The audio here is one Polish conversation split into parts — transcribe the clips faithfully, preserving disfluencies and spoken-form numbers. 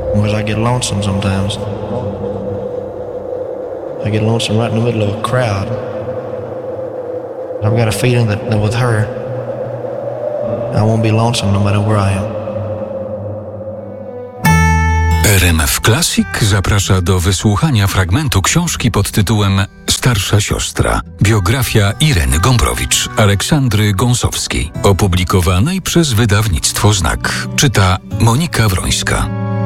because I get lonesome sometimes. I get lonesome right in the middle of a crowd. I've got a feeling that, that with her, I won't be lonesome no matter where I am. R M F Classic zaprasza do wysłuchania fragmentu książki pod tytułem Starsza siostra. Biografia Ireny Gombrowicz, Aleksandry Gąsowskiej. Opublikowanej przez wydawnictwo Znak. Czyta Monika Wrońska.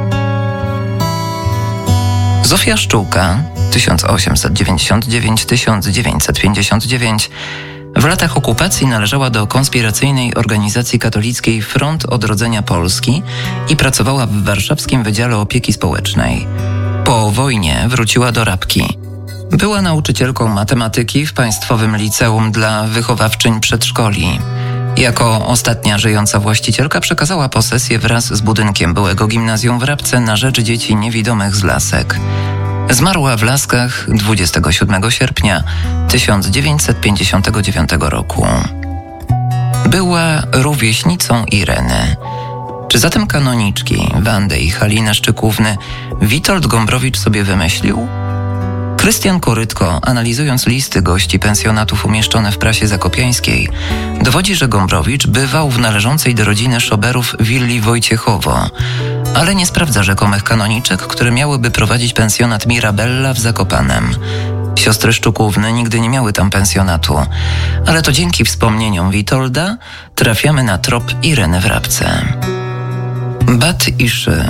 Zofia Szczółka, tysiąc osiemset dziewięćdziesiąt dziewięć do tysiąc dziewięćset pięćdziesiąt dziewięć, w latach okupacji należała do konspiracyjnej organizacji katolickiej Front Odrodzenia Polski i pracowała w warszawskim Wydziale Opieki Społecznej. Po wojnie wróciła do Rabki. Była nauczycielką matematyki w Państwowym Liceum dla Wychowawczyń Przedszkoli. Jako ostatnia żyjąca właścicielka przekazała posesję wraz z budynkiem byłego gimnazjum w Rabce na rzecz dzieci niewidomych z Lasek. Zmarła w Laskach dwudziestego siódmego sierpnia tysiąc dziewięćset pięćdziesiątego dziewiątego roku. Była rówieśnicą Ireny. Czy zatem kanoniczki Wandy i Haliny Szczykówny Witold Gombrowicz sobie wymyślił? Krystian Korytko, analizując listy gości pensjonatów umieszczone w prasie zakopiańskiej, dowodzi, że Gombrowicz bywał w należącej do rodziny Szoberów willi Wojciechowo, ale nie sprawdza rzekomych kanoniczek, które miałyby prowadzić pensjonat Mirabella w Zakopanem. Siostry Szczukówny nigdy nie miały tam pensjonatu, ale to dzięki wspomnieniom Witolda trafiamy na trop Ireny w Rabce. Bad Iszy.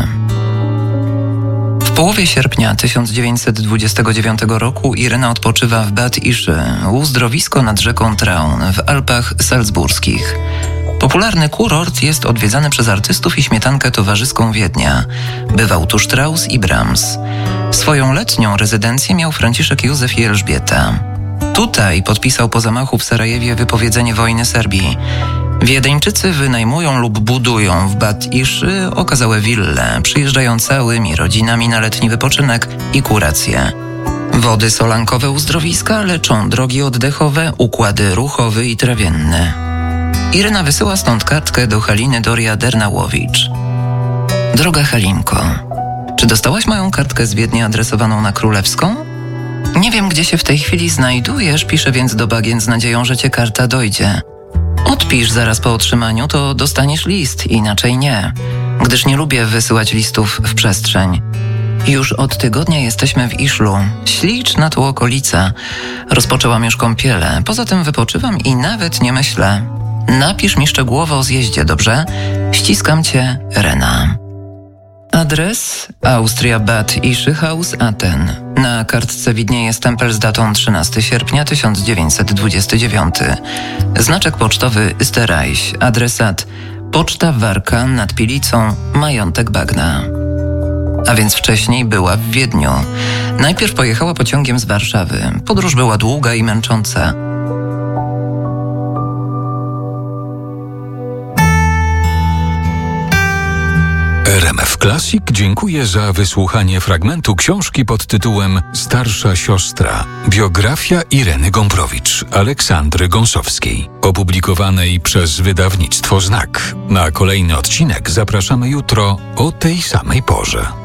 W połowie sierpnia tysiąc dziewięćset dwudziestego dziewiątego roku Irena odpoczywa w Bad Iszy, uzdrowisko nad rzeką Traun w Alpach Salzburskich. Popularny kurort jest odwiedzany przez artystów i śmietankę towarzyską Wiednia. Bywał tu Strauss i Brahms. Swoją letnią rezydencję miał Franciszek Józef i Elżbieta. Tutaj podpisał po zamachu w Sarajewie wypowiedzenie wojny Serbii. Wiedeńczycy wynajmują lub budują w Bad Iszy okazałe wille, przyjeżdżają całymi rodzinami na letni wypoczynek i kuracje. Wody solankowe uzdrowiska leczą drogi oddechowe, układy ruchowy i trawienny. Irena wysyła stąd kartkę do Haliny Doria-Dernałowicz. Droga Halinko, czy dostałaś moją kartkę z Wiednia adresowaną na Królewską? Nie wiem, gdzie się w tej chwili znajdujesz, piszę więc do bagien z nadzieją, że cię karta dojdzie. Odpisz zaraz po otrzymaniu, to dostaniesz list, inaczej nie, gdyż nie lubię wysyłać listów w przestrzeń. Już od tygodnia jesteśmy w Iszlu. Śliczna tu okolica. Rozpoczęłam już kąpielę, poza tym wypoczywam i nawet nie myślę. Napisz mi szczegółowo o zjeździe, dobrze? Ściskam cię, Rena. Adres: Austria Bad Iszy House, Aten. Na kartce widnieje stempel z datą trzynastego sierpnia tysiąc dziewięćset dwudziesty dziewiąty. Znaczek pocztowy Österreich. Adresat: Poczta Warka nad Pilicą, majątek Bagna. A więc wcześniej była w Wiedniu. Najpierw pojechała pociągiem z Warszawy. Podróż była długa i męcząca. R M F Classic dziękuję za wysłuchanie fragmentu książki pod tytułem Starsza siostra. Biografia Ireny Gombrowicz, Aleksandry Gąsowskiej. Opublikowanej przez wydawnictwo Znak. Na kolejny odcinek zapraszamy jutro o tej samej porze.